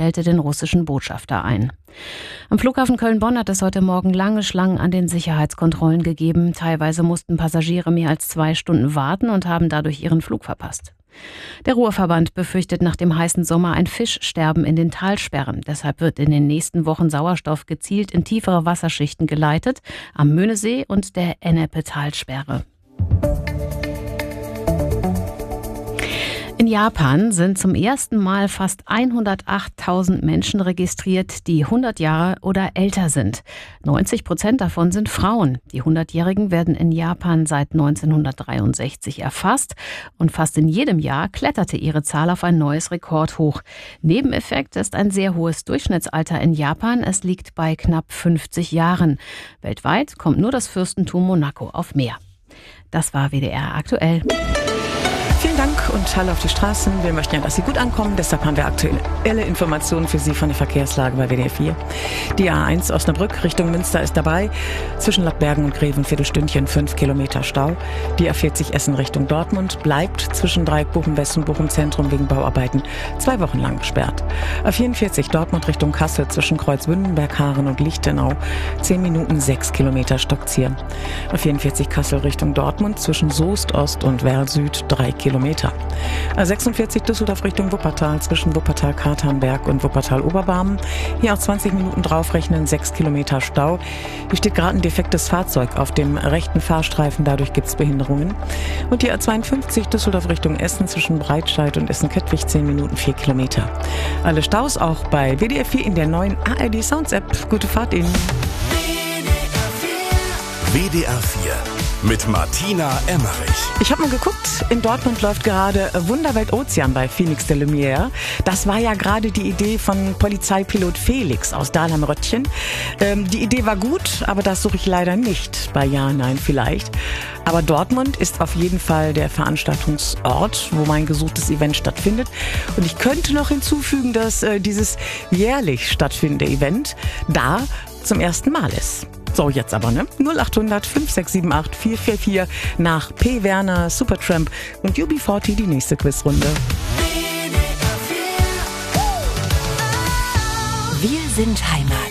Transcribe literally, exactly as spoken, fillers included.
stellte den russischen Botschafter ein. Am Flughafen Köln-Bonn hat es heute Morgen lange Schlangen an den Sicherheitskontrollen gegeben. Teilweise mussten Passagiere mehr als zwei Stunden warten und haben dadurch ihren Flug verpasst. Der Ruhrverband befürchtet nach dem heißen Sommer ein Fischsterben in den Talsperren. Deshalb wird in den nächsten Wochen Sauerstoff gezielt in tiefere Wasserschichten geleitet, am Möhnesee und der Ennepe-Talsperre. In Japan sind zum ersten Mal fast hundertachttausend Menschen registriert, die hundert Jahre oder älter sind. neunzig Prozent davon sind Frauen. Die hundertjährigen werden in Japan seit neunzehnhundertdreiundsechzig erfasst und fast in jedem Jahr kletterte ihre Zahl auf ein neues Rekordhoch. Nebeneffekt ist ein sehr hohes Durchschnittsalter in Japan. Es liegt bei knapp fünfzig Jahren. Weltweit kommt nur das Fürstentum Monaco auf mehr. Das war W D R aktuell. Vielen Dank und Hallo auf die Straßen. Wir möchten ja, dass Sie gut ankommen. Deshalb haben wir aktuelle Informationen für Sie von der Verkehrslage bei W D R vier. Die A eins Osnabrück Richtung Münster ist dabei. Zwischen Lappbergen und Greven Viertelstündchen fünf Kilometer Stau. Die A vierzig Essen Richtung Dortmund bleibt zwischen Dreieck Bochum West und Bochum Zentrum wegen Bauarbeiten zwei Wochen lang gesperrt. A vierundvierzig Dortmund Richtung Kassel zwischen Kreuzwündenberg, Haaren und Lichtenau zehn Minuten sechs Kilometer Stockziehen. A vierundvierzig Kassel Richtung Dortmund zwischen Soest Ost und Werl Süd drei Kilometer. A sechsundvierzig Düsseldorf Richtung Wuppertal zwischen Wuppertal-Katernberg und Wuppertal-Oberbarmen. Hier auch zwanzig Minuten draufrechnen, sechs Kilometer Stau. Hier steht gerade ein defektes Fahrzeug auf dem rechten Fahrstreifen, dadurch gibt es Behinderungen. Und die A zweiundfünfzig Düsseldorf Richtung Essen zwischen Breitscheid und Essen-Kettwig zehn Minuten, vier Kilometer. Alle Staus auch bei W D R vier in der neuen A R D Sounds App. Gute Fahrt Ihnen. W D R vier mit Martina Emmerich. Ich habe mal geguckt, in Dortmund läuft gerade Wunderwelt Ozean bei Phoenix de Lumière. Das war ja gerade die Idee von Polizeipilot Felix aus Dahlheim-Röttchen. Ähm, die Idee war gut, aber das suche ich leider nicht bei Ja, Nein, Vielleicht. Aber Dortmund ist auf jeden Fall der Veranstaltungsort, wo mein gesuchtes Event stattfindet. Und ich könnte noch hinzufügen, dass äh, dieses jährlich stattfindende Event da zum ersten Mal ist. So, jetzt aber, ne? null acht hundert fünf sechs sieben acht vier vier vier nach P. Werner, Supertramp und U B vierzig die nächste Quizrunde. Wir sind Heimat.